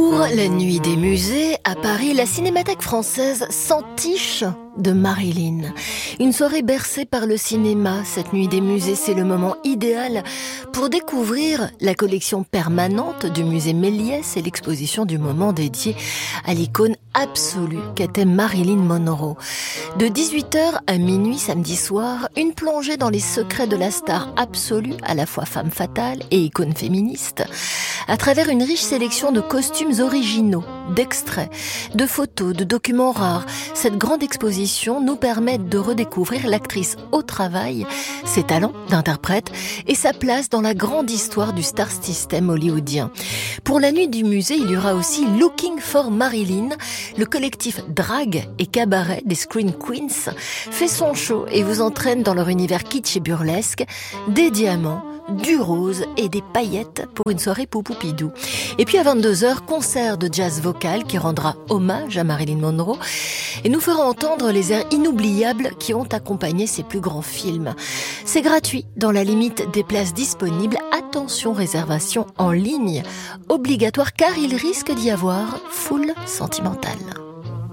Pour la nuit des musées, à Paris, la Cinémathèque française s'entiche de Marilyn. Une soirée bercée par le cinéma. Cette nuit des musées, c'est le moment idéal pour découvrir la collection permanente du musée Méliès et l'exposition du moment dédiée à l'icône absolue qu'était Marilyn Monroe. De 18h à minuit samedi soir, une plongée dans les secrets de la star absolue, à la fois femme fatale et icône féministe, à travers une riche sélection de costumes originaux, d'extraits, de photos, de documents rares. Cette grande exposition nous permet de redécouvrir l'actrice au travail, ses talents d'interprète et sa place dans la grande histoire du star system hollywoodien. Pour la nuit du musée, il y aura aussi Looking for Marilyn. Le collectif Drag et Cabaret des Screen Queens fait son show et vous entraîne dans leur univers kitsch et burlesque, des diamants, du rose et des paillettes pour une soirée poupoupidou. Et puis à 22h, concert de jazz vocal qui rendra hommage à Marilyn Monroe et nous fera entendre les airs inoubliables qui ont accompagné ses plus grands films. C'est gratuit dans la limite des places disponibles. Attention, réservation en ligne obligatoire car il risque d'y avoir foule sentimentale.